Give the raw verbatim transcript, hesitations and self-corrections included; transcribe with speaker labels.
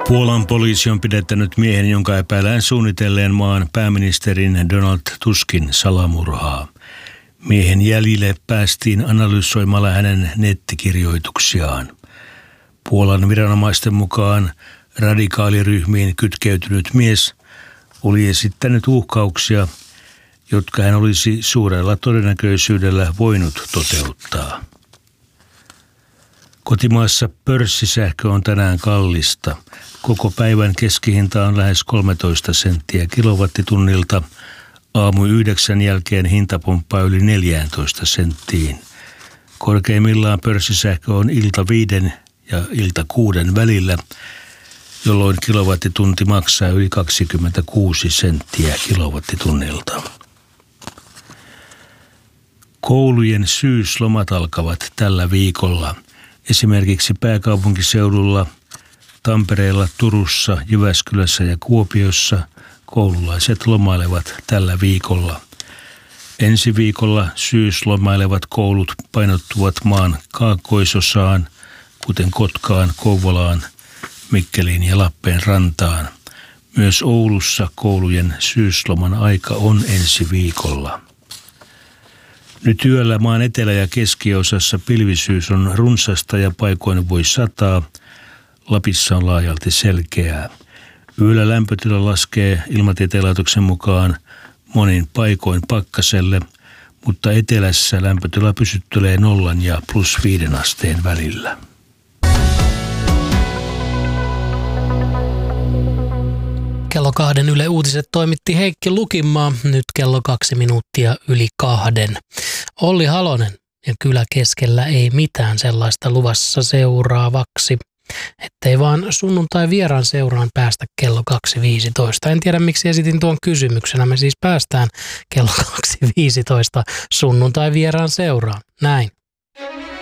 Speaker 1: Puolan poliisi on pidättänyt miehen, jonka epäillään suunnitelleen maan pääministerin Donald Tuskin salamurhaa. Miehen jäljille päästiin analysoimalla hänen nettikirjoituksiaan. Puolan viranomaisten mukaan radikaaliryhmiin kytkeytynyt mies oli esittänyt uhkauksia, jotka hän olisi suurella todennäköisyydellä voinut toteuttaa. Kotimaassa pörssisähkö on tänään kallista. Koko päivän keskihinta on lähes kolmetoista senttiä kilowattitunnilta. Aamu yhdeksän jälkeen hinta pomppaa yli neljätoista senttiin. Korkeimmillaan pörssisähkö on ilta viiden ja ilta kuuden välillä, jolloin kilowattitunti maksaa yli kaksikymmentäkuusi senttiä kilowattitunnilta. Koulujen syyslomat alkavat tällä viikolla. Esimerkiksi pääkaupunkiseudulla, Tampereella, Turussa, Jyväskylässä ja Kuopiossa koululaiset lomailevat tällä viikolla. Ensi viikolla syyslomailevat koulut painottuvat maan kaakkoisosaan, kuten Kotkaan, Kouvolaan, Mikkeliin ja Lappeenrantaan. Myös Oulussa koulujen syysloman aika on ensi viikolla. Nyt yöllä maan etelä- ja keskiosassa pilvisyys on runsasta ja paikoin voi sataa. Lapissa on laajalti selkeää. Yöllä lämpötila laskee Ilmatieteen laitoksen mukaan monin paikoin pakkaselle, mutta etelässä lämpötila pysyttelee nollan ja plus viiden asteen välillä.
Speaker 2: Kello kahden Yle Uutiset toimitti Heikki Lukinmaa, nyt kello kaksi minuuttia yli kahden. Olli Halonen ja Kylä keskellä ei mitään sellaista luvassa seuraavaksi, ettei vaan sunnuntai vieraan seuraan päästä kello kaksi viisitoista. En tiedä miksi esitin tuon kysymyksenä, me siis päästään kello kaksi viisitoista sunnuntai vieraan seuraan. Näin.